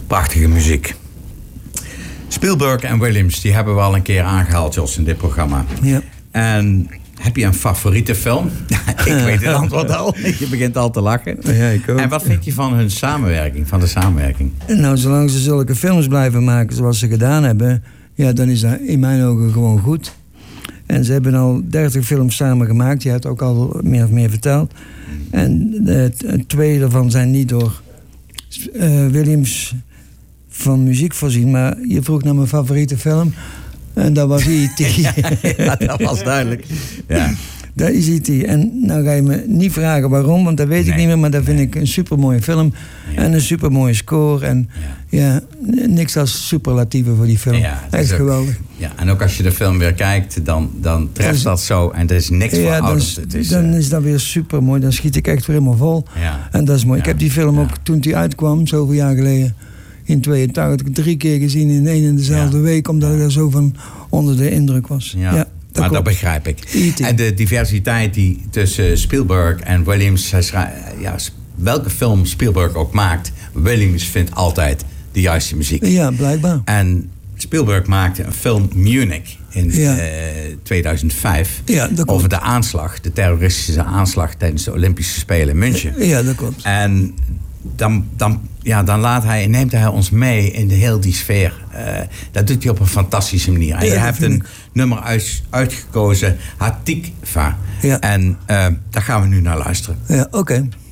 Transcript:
Prachtige muziek. Spielberg en Williams, die hebben we al een keer aangehaald, Jos, in dit programma. Ja. En heb je een favoriete film? Ik weet het antwoord al. Je begint al te lachen. Ja, ik ook. En wat vind je van hun samenwerking, van de samenwerking? Nou, zolang ze zulke films blijven maken zoals ze gedaan hebben, ja, dan is dat in mijn ogen gewoon goed. En ze hebben al 30 films samen gemaakt. Je hebt ook al meer of meer verteld. En 2 daarvan zijn niet door Williams van muziek voorzien. Maar je vroeg naar mijn favoriete film. En dat was E.T. Ja, dat was duidelijk. Ja. Dat is E.T. En nou ga je me niet vragen waarom, want dat weet ik niet meer. Maar dat vind ik een supermooie film. Ja. En een supermooie score. En ja, niks als superlatieven voor die film. Ja, echt geweldig. Ja, en ook als je de film weer kijkt, dan treft dat zo. En er is niks voor ouders. Dan is dat weer supermooi. Dan schiet ik echt weer helemaal vol. Ja. En dat is mooi. Ja. Ik heb die film ook toen die uitkwam, zoveel jaar geleden, in 82, 3 keer gezien in één en dezelfde week. Omdat ik daar zo van onder de indruk was. Ja. Maar dat begrijp ik. E.T. En de diversiteit die tussen Spielberg en Williams, welke film Spielberg ook maakt, Williams vindt altijd de juiste muziek. Ja, blijkbaar. En Spielberg maakte een film Munich in 2005 over de aanslag, de terroristische aanslag tijdens de Olympische Spelen in München. Ja, dat klopt. En dan neemt hij ons mee in heel die sfeer. Dat doet hij op een fantastische manier. En je hebt een nummer uitgekozen, Hatikva. Ja. En daar gaan we nu naar luisteren. Ja, oké.